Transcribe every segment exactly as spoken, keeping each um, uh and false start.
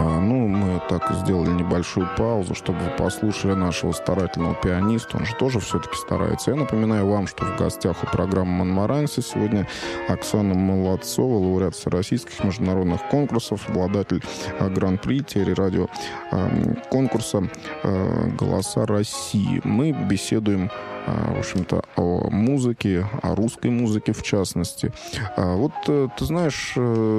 Ну, мы так сделали небольшую паузу, чтобы вы послушали нашего старательного пианиста. Он же тоже все-таки старается. Я напоминаю вам, что в гостях у программы «Монмаранси» сегодня Оксана Молодцова, лауреат всероссийских международных конкурсов, обладатель гран-при телерадио конкурса «Голоса России». Мы беседуем, в общем-то, о музыке, о русской музыке в частности. Вот, ты знаешь,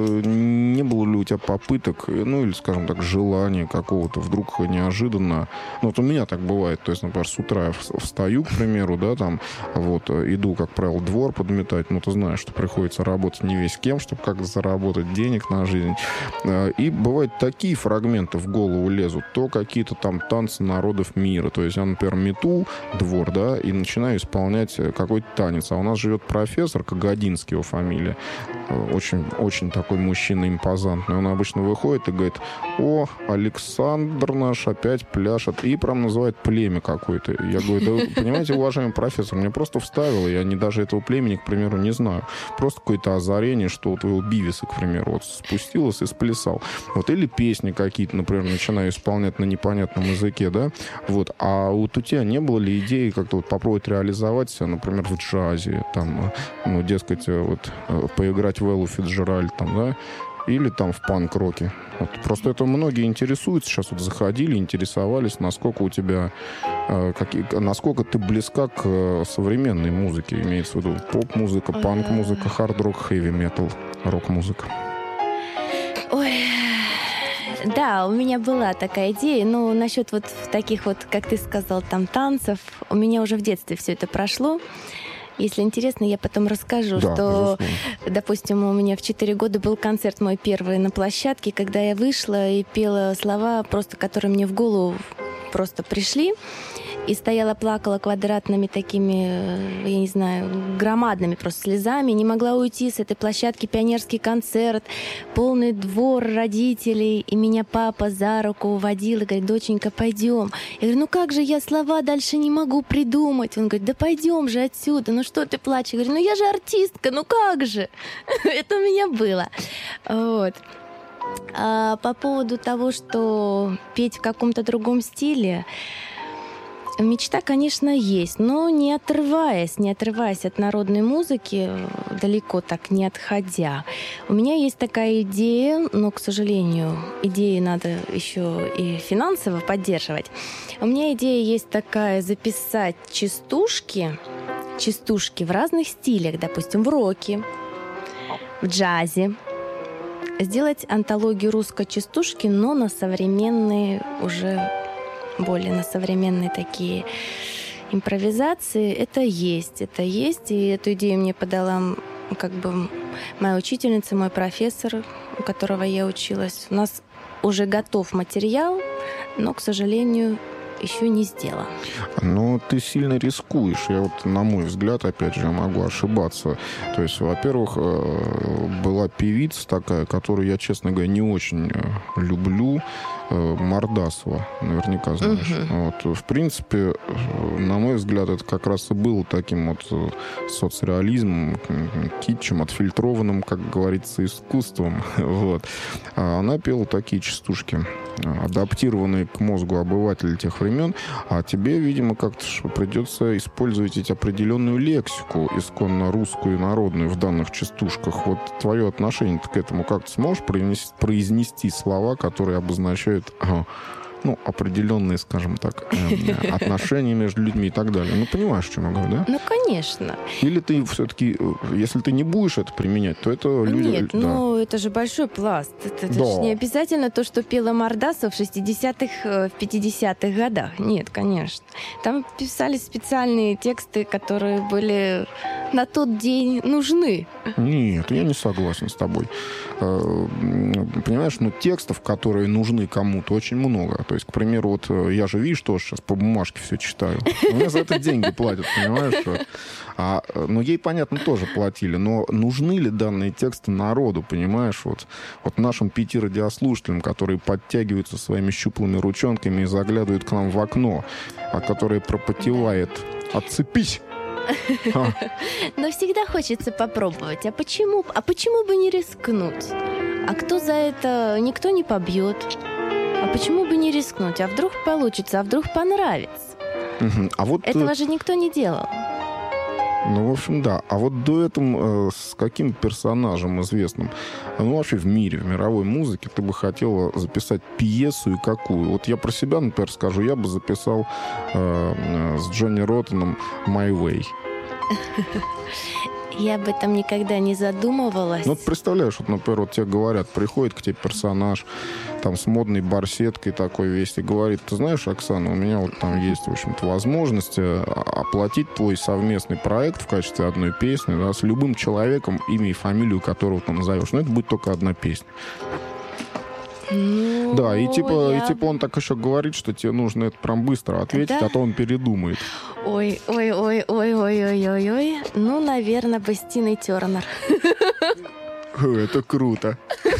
не было ли у тебя попыток, ну, или, скажем так, желания какого-то вдруг неожиданно... Ну, вот у меня так бывает, то есть, например, с утра я встаю, к примеру, да, там, вот, иду, как правило, двор подметать, ну, ты знаешь, что приходится работать не весь кем, чтобы как-то заработать денег на жизнь. И бывают такие фрагменты в голову лезут, то какие-то там танцы народов мира, то есть я, например, мету двор, да, и начинаю исполнять какой-то танец. А у нас живет профессор, Кагадинский его фамилия, очень, очень такой мужчина импозантный. Он обычно выходит и говорит: о, Александр наш опять пляшет. И прям называет племя какое-то. Я говорю: да, понимаете, уважаемый профессор, мне просто вставило, я не, даже этого племени, к примеру, не знаю. Просто какое-то озарение, что вот его Бивиса, к примеру, вот спустилось и сплясал. Вот, или песни какие-то, например, начинаю исполнять на непонятном языке, да, вот. А вот у тебя не было ли идеи как-то вот попробовать реализовать себя, например, в джазе, там, ну, дескать, вот, поиграть в Эллу Фицджеральд, там, да, или там в панк-роке. Вот. Просто это многие интересуются, сейчас вот заходили, интересовались, насколько у тебя, э, как, насколько ты близка к э, современной музыке, имеется в виду поп-музыка, панк-музыка, хард-рок, хэви-метал, рок-музыка. Ой... Да, у меня была такая идея, но насчет вот таких вот, как ты сказал, там танцев, у меня уже в детстве все это прошло. Если интересно, я потом расскажу, да, что, безусловно. Допустим, у меня в четыре года был концерт мой первый на площадке, когда я вышла и пела слова, просто которые мне в голову просто пришли. И стояла, плакала квадратными такими, я не знаю, громадными просто слезами. Не могла уйти с этой площадки, пионерский концерт, полный двор родителей. И меня папа за руку водил и говорит: доченька, пойдем. Я говорю: ну как же я слова дальше не могу придумать? Он говорит: да пойдем же отсюда, ну что ты плачешь? Я говорю: ну я же артистка, ну как же? Это у меня было. Вот. А по поводу того, что петь в каком-то другом стиле, мечта, конечно, есть, но не отрываясь, не отрываясь от народной музыки, далеко так не отходя. У меня есть такая идея, но, к сожалению, идеи надо еще и финансово поддерживать. У меня идея есть такая: записать частушки, частушки в разных стилях, допустим, в роке, в джазе, сделать антологию русской частушки, но на современные уже... более на современные такие импровизации. Это есть, это есть. И эту идею мне подала как бы моя учительница, мой профессор, у которого я училась. У нас уже готов материал, но, к сожалению, еще не сделан. Ну, ты сильно рискуешь. Я вот, на мой взгляд, опять же, я могу ошибаться. То есть, во-первых, была певица такая, которую я, честно говоря, не очень люблю, Мордасова, наверняка знаешь. Uh-huh. Вот, в принципе, на мой взгляд, это как раз и было таким вот соцреализмом, китчем, отфильтрованным, как говорится, искусством. Вот. А она пела такие частушки, адаптированные к мозгу обывателя тех времен, а тебе, видимо, как-то придется использовать эти определенную лексику, исконно русскую и народную в данных частушках. Вот твое отношение к этому, как ты сможешь произнести, произнести слова, которые обозначают, ну, определенные, скажем так, отношения между людьми и так далее. Ну, понимаешь, о чем я говорю, да? Ну, конечно. Или ты все-таки, если ты не будешь это применять, то это люди... Нет, да. ну, это же большой пласт. Это, это да. же не обязательно то, что пела Мордасов в шестидесятых, в пятидесятых годах. Нет, конечно. Там писали специальные тексты, которые были на тот день нужны. Нет, я не согласен с тобой. Понимаешь, ну, текстов, которые нужны кому-то, очень много. То есть, к примеру, вот я же, видишь, тоже сейчас по бумажке все читаю. Мне за это деньги платят, понимаешь? А, ну, ей, понятно, тоже платили. Но нужны ли данные тексты народу, понимаешь? Вот, вот нашим пяти радиослушателям, которые подтягиваются своими щуплыми ручонками и заглядывают к нам в окно, а которые пропотевает: «Отцепись!» А. Но всегда хочется попробовать. А почему, а почему бы не рискнуть? А кто за это? Никто не побьет. А почему бы не рискнуть? А вдруг получится, а вдруг понравится? Угу. А вот Этого ты... же никто не делал. Ну, в общем, да. А вот дуэтом э, с каким персонажем известным, ну, вообще в мире, в мировой музыке, ты бы хотела записать пьесу и какую? Вот я про себя, например, скажу, я бы записал э, с Джонни Роттеном «My Way». Я об этом никогда не задумывалась. Ну, ты представляешь, вот, например, вот тебе говорят, приходит к тебе персонаж там с модной барсеткой такой весь и говорит: ты знаешь, Оксана, у меня вот там есть, в общем-то, возможность оплатить твой совместный проект в качестве одной песни, да, с любым человеком, имя и фамилию которого ты назовешь. Но это будет только одна песня. Ну, да, и типа, я... и типа он так еще говорит, что тебе нужно это прям быстро ответить, да? А то он передумает. Ой, ой, ой, ой, ой, ой, ой, ой. Ну, наверное, бы с Тиной Тернер. Это круто.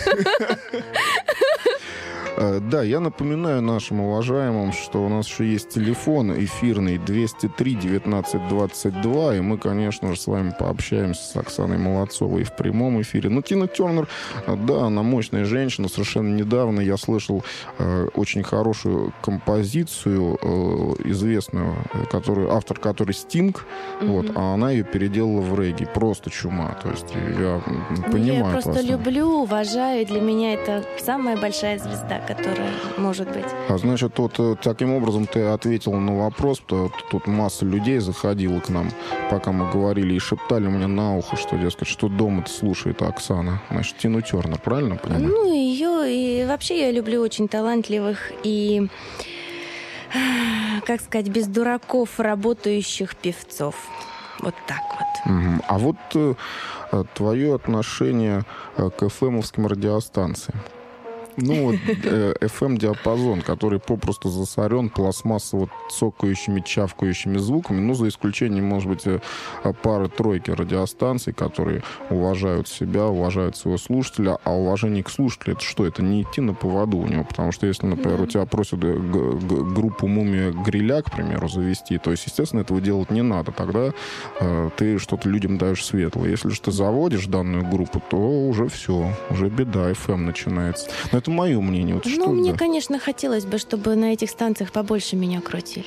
Да, я напоминаю нашим уважаемым, что у нас еще есть телефон эфирный двести три девятнадцать двадцать два, и мы, конечно же, с вами пообщаемся с Оксаной Молодцовой в прямом эфире. Но Тина Тернер, да, она мощная женщина. Совершенно недавно я слышал э, очень хорошую композицию, э, известную, которую, автор которой Стинг, mm-hmm. вот, а она ее переделала в регги. Просто чума. То есть я понимаю. Я просто просто. люблю, уважаю. Для меня это самая большая звезда, которая может быть. А значит, вот таким образом ты ответил на вопрос, то тут масса людей заходила к нам, пока мы говорили, и шептали мне на ухо, что, дескать, что дома-то слушает Оксана. Значит, Тину Тернер, правильно понимаю? Ну, ее, и вообще я люблю очень талантливых и, как сказать, без дураков работающих певцов. Вот так вот. Угу. А вот э, твое отношение э, к эф-эмовским радиостанциям. Ну, вот э, эф эм-диапазон, который попросту засорен пластмассово цокающими, чавкающими звуками, ну, за исключением, может быть, пары-тройки радиостанций, которые уважают себя, уважают своего слушателя, а уважение к слушателю — это что? Это не идти на поводу у него, потому что если, например, у тебя просят г- г- группу «Мумия Гриля», к примеру, завести, то есть, естественно, этого делать не надо, тогда э, ты что-то людям даешь светлое. Если же ты заводишь данную группу, то уже все, уже беда, эф эм начинается. Но это мое мнение. Вот ну, что мне, да? конечно, хотелось бы, чтобы на этих станциях побольше меня крутили.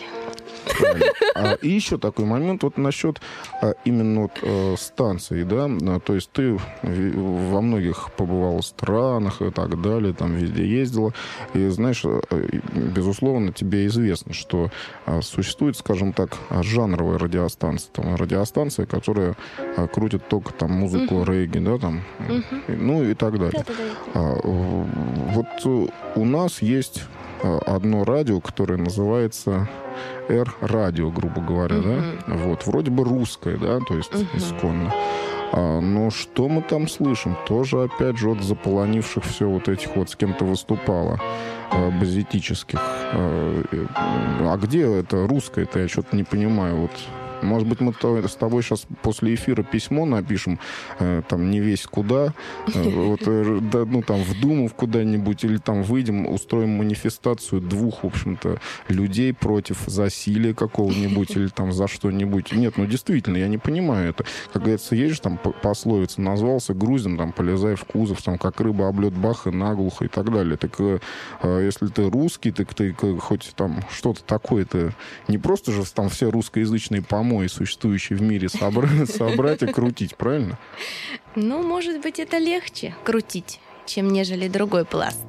А, и еще такой момент вот насчет а, именно вот, а, станций, да, а, то есть ты во многих побывала странах и так далее, там везде ездила, и знаешь, а, безусловно, тебе известно, что а, существует, скажем так, жанровая радиостанция, там радиостанция, которая а, крутит только там музыку uh-huh. регги, да, там, uh-huh. ну и так далее. А, вот у нас есть одно радио, которое называется Р-радио, грубо говоря, uh-huh. да? Вот, вроде бы русское, да, то есть uh-huh. исконно. А, но что мы там слышим? Тоже, опять же, от заполонивших все вот этих вот, с кем-то выступала, а, базитических. А, а где это русское-то? Я что-то не понимаю, вот. Может быть, мы с тобой сейчас после эфира письмо напишем, э, там, не весь куда, э, вот, э, да, ну, там, в Думу куда-нибудь, или там выйдем, устроим манифестацию двух, в общем-то, людей против засилия какого-нибудь, или там за что-нибудь. Нет, ну, действительно, я не понимаю это. Как говорится, едешь, там, пословица, назвался грузин, там, полезай в кузов, там, как рыба об лед бах и наглухо и так далее. Так, э, если ты русский, так ты хоть там что-то такое-то, не просто же там все русскоязычные помощники, мой существующий в мире собрать, собрать и крутить, правильно? Ну, может быть, это легче крутить, чем нежели другой пласт.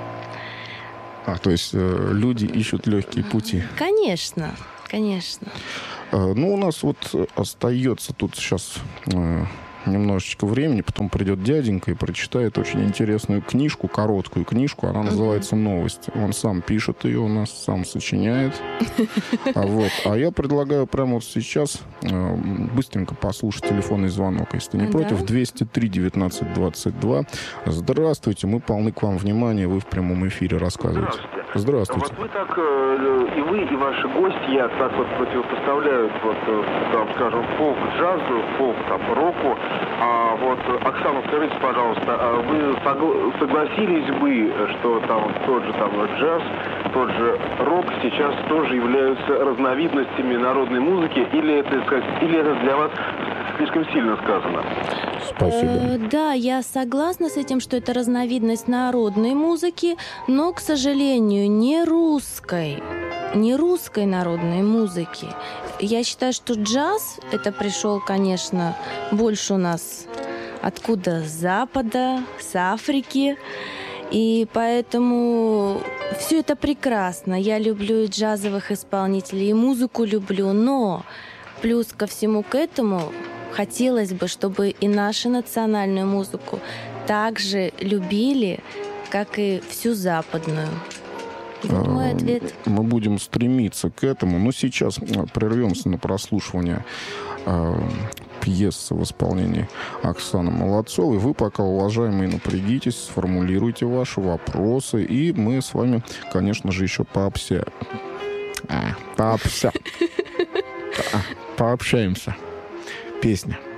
А, то есть э, люди ищут легкие пути. Конечно, конечно. Э, ну, у нас вот остается тут сейчас э, немножечко времени, потом придет дяденька и прочитает очень интересную книжку, короткую книжку, она называется «Новости». Он сам пишет ее у нас, сам сочиняет. А, вот. а я предлагаю прямо вот сейчас э, быстренько послушать телефонный звонок, если ты не против. двести три девятнадцать двадцать два. Здравствуйте, мы полны к вам внимания, вы в прямом эфире рассказываете. Здравствуйте. Вот вы так, и вы, и ваши гости, я так вот противопоставляют, вот, там, скажем, фолк джазу, фолк там року. А вот, Оксана, скажите, пожалуйста, вы согласились бы, что там тот же там джаз, тот же рок сейчас тоже являются разновидностями народной музыки, или это, или это для вас слишком сильно сказано. Спасибо. Э, да, я согласна с этим, что это разновидность народной музыки, но, к сожалению, не русской, не русской народной музыки. Я считаю, что джаз, это пришел, конечно, больше у нас откуда? С Запада, с Африки. И поэтому все это прекрасно. Я люблю и джазовых исполнителей, и музыку люблю, но плюс ко всему к этому хотелось бы, чтобы и нашу национальную музыку также любили, как и всю западную. Вот мой ответ. Мы будем стремиться к этому, но сейчас прервемся на прослушивание пьесы в исполнении Оксаны Молодцовой. Вы пока, уважаемые, напрягитесь, сформулируйте ваши вопросы, и мы с вами, конечно же, еще пообща... а, пообща... пообщаемся. Песня.